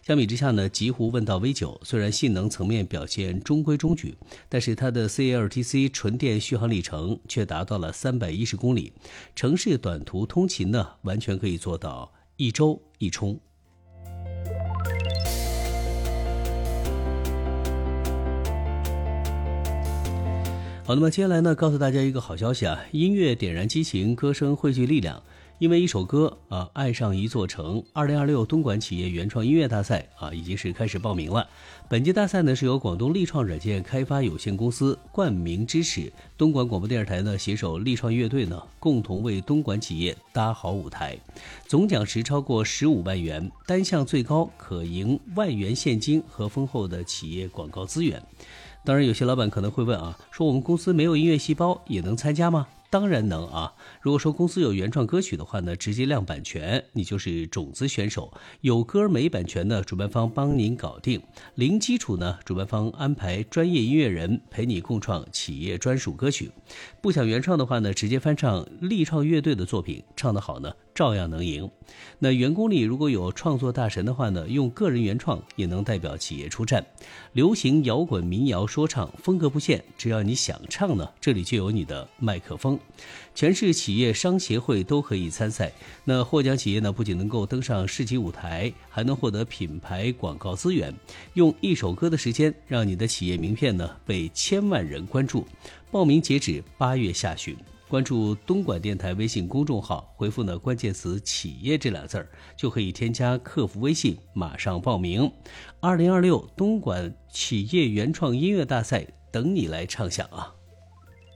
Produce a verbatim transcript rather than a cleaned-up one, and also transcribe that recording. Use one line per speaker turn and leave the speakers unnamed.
相比之下呢，极狐问道 V 九 虽然性能层面表现中规中矩，但是它的 C A L T C 纯电续航里程却达到了三百一十公里，城市短途通勤呢，完全可以做到一周一充。好，那么接下来呢，告诉大家一个好消息啊，音乐点燃激情，歌声汇聚力量。因为一首歌啊，爱上一座城，二零二六东莞企业原创音乐大赛啊，已经是开始报名了。本届大赛呢，是由广东力创软件开发有限公司冠名支持，东莞广播电视台呢携手力创乐队呢，共同为东莞企业搭好舞台。总奖池超过十五万元，单项最高可赢万元现金和丰厚的企业广告资源。当然，有些老板可能会问啊，说我们公司没有音乐细胞，也能参加吗？当然能啊！如果说公司有原创歌曲的话呢，直接亮版权，你就是种子选手。有歌没版权呢，主办方帮您搞定。零基础呢，主办方安排专业音乐人陪你共创企业专属歌曲。不想原创的话呢，直接翻唱力创乐队的作品，唱得好呢，照样能赢。那员工里如果有创作大神的话呢，用个人原创也能代表企业出战。流行、摇滚、民谣、说唱，风格不限，只要你想唱呢，这里就有你的麦克风。全市企业商协会都可以参赛。那获奖企业呢，不仅能够登上世纪舞台，还能获得品牌广告资源。用一首歌的时间，让你的企业名片呢被千万人关注。报名截止八月下旬。关注东莞电台微信公众号，回复呢关键词企业这俩字儿，就可以添加客服微信，马上报名。二零二六东莞企业原创音乐大赛等你来畅想啊！